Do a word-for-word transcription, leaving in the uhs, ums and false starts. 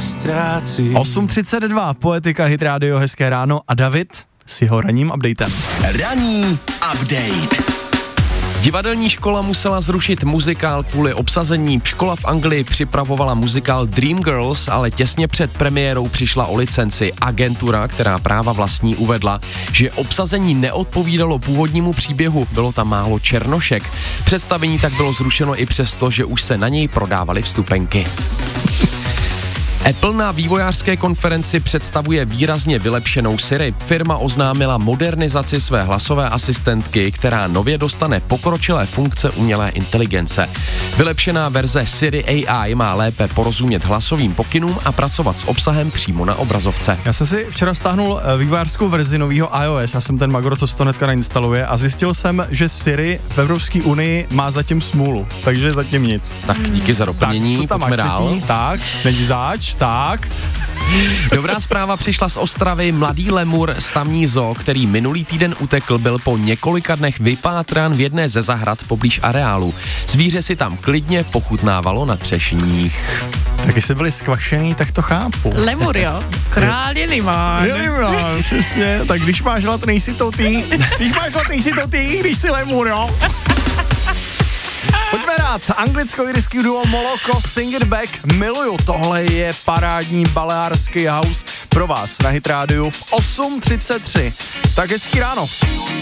osm třicet dva, Poetika, Hit Radio, hezké ráno a David s jeho ranním updatem. Ranní update. Divadelní škola musela zrušit muzikál kvůli obsazení. Škola v Anglii připravovala muzikál Dreamgirls, ale těsně před premiérou přišla o licenci. Agentura, která práva vlastní, uvedla, že obsazení neodpovídalo původnímu příběhu, bylo tam málo černošek. Představení tak bylo zrušeno i přesto, že už se na něj prodávaly vstupenky. Apple na vývojářské konferenci představuje výrazně vylepšenou Siri. Firma oznámila modernizaci své hlasové asistentky, která nově dostane pokročilé funkce umělé inteligence. Vylepšená verze Siri A I má lépe porozumět hlasovým pokynům a pracovat s obsahem přímo na obrazovce. Já jsem si včera stáhnul vývojářskou verzi nového iOS, já jsem ten magor, co se to hnedka nainstaluje, a zjistil jsem, že Siri v Evropské unii má zatím smůlu, takže zatím nic. Tak díky za doplnění. Tak, co tam máš třetí? Tak, není zač. Tak. Dobrá zpráva přišla z Ostravy. Mladý lemur z tamní zoo, který minulý týden utekl, byl po několika dnech vypátrán v jedné ze zahrad poblíž areálu. Zvíře si tam klidně pochutnávalo na třešních. Tak jestli byli skvašený, tak to chápu. Lemur, jo? Král je limán. Je limán, přesně. Tak když máš hlad, nejsi to ty. Když máš hlad, nejsi to ty, když jsi lemur, jo? Pojďme rád, anglicko-irský duo Moloko, Sing It Back, miluju, tohle je parádní baleárský house pro vás na Hit Radio v osm třicet tři. Tak hezký ráno.